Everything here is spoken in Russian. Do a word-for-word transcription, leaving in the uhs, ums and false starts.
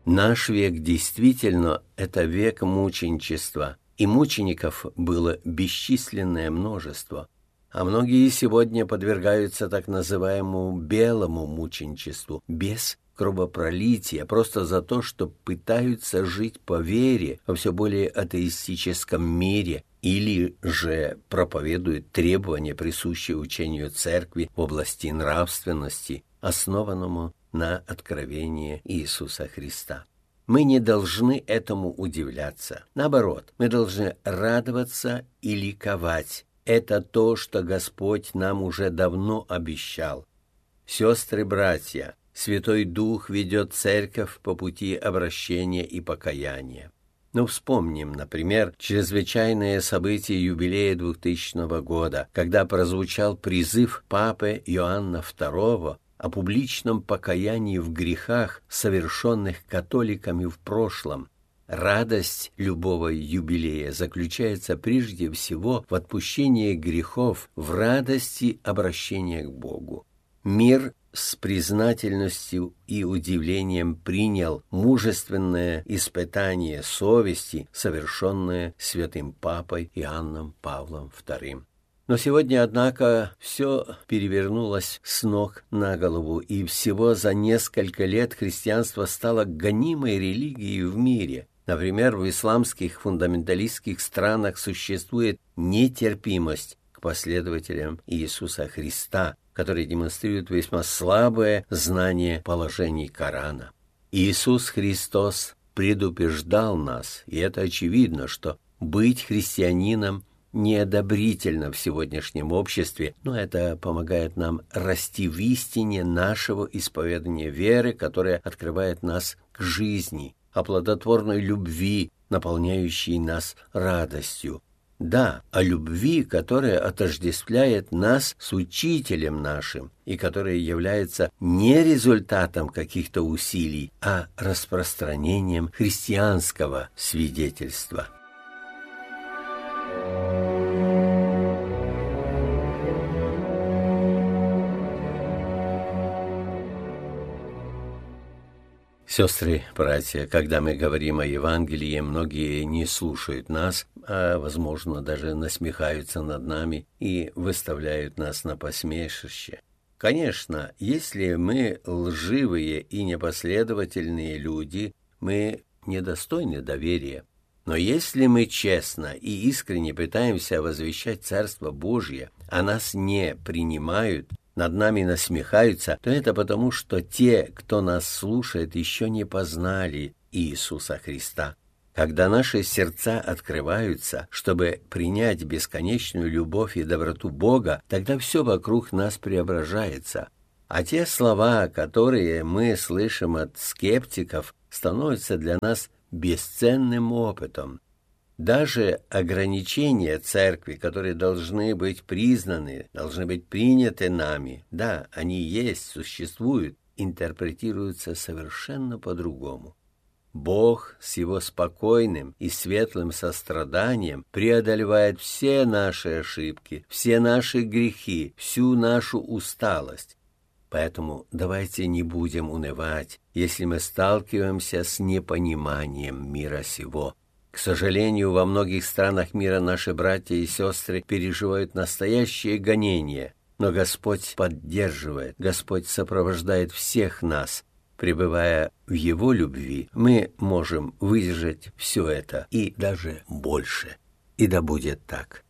Наш век действительно – это век мученичества, и мучеников было бесчисленное множество. А многие сегодня подвергаются так называемому белому мученичеству, без кровопролития, просто за то, что пытаются жить по вере во все более атеистическом мире, или же проповедуют требования, присущие учению Церкви в области нравственности, основанному на откровении Иисуса Христа. Мы не должны этому удивляться. Наоборот, мы должны радоваться и ликовать. Это то, что Господь нам уже давно обещал. Сестры, братья, Святой Дух ведет Церковь по пути обращения и покаяния. Но вспомним, например, чрезвычайное событие юбилея двухтысячного года, когда прозвучал призыв Папы Иоанна второго о публичном покаянии в грехах, совершенных католиками в прошлом. Радость любого юбилея заключается прежде всего в отпущении грехов, в радости обращения к Богу. Мир с признательностью и удивлением принял мужественное испытание совести, совершенное святым Папой Иоанном Павлом вторым. Но сегодня, однако, все перевернулось с ног на голову, и всего за несколько лет христианство стало гонимой религией в мире. Например, в исламских фундаменталистских странах существует нетерпимость к последователям Иисуса Христа, которые демонстрируют весьма слабое знание положений Корана. Иисус Христос предупреждал нас, и это очевидно, что быть христианином неодобрительно в сегодняшнем обществе, но это помогает нам расти в истине нашего исповедания веры, которая открывает нас к жизни, о плодотворной любви, наполняющей нас радостью. Да, о любви, которая отождествляет нас с Учителем нашим и которая является не результатом каких-то усилий, а распространением христианского свидетельства. Сестры, братья, когда мы говорим о Евангелии, многие не слушают нас, а, возможно, даже насмехаются над нами и выставляют нас на посмешище. Конечно, если мы лживые и непоследовательные люди, мы недостойны доверия. Но если мы честно и искренне пытаемся возвещать Царство Божье, а нас не принимают, над нами насмехаются, то это потому, что те, кто нас слушает, еще не познали Иисуса Христа. Когда наши сердца открываются, чтобы принять бесконечную любовь и доброту Бога, тогда все вокруг нас преображается. А те слова, которые мы слышим от скептиков, становятся для нас бесценным опытом. Даже ограничения церкви, которые должны быть признаны, должны быть приняты нами, да, они есть, существуют, интерпретируются совершенно по-другому. Бог с его спокойным и светлым состраданием преодолевает все наши ошибки, все наши грехи, всю нашу усталость. Поэтому давайте не будем унывать, если мы сталкиваемся с непониманием мира сего. К сожалению, во многих странах мира наши братья и сестры переживают настоящее гонение, но Господь поддерживает, Господь сопровождает всех нас. Пребывая в Его любви, мы можем выдержать все это и даже больше. И да будет так.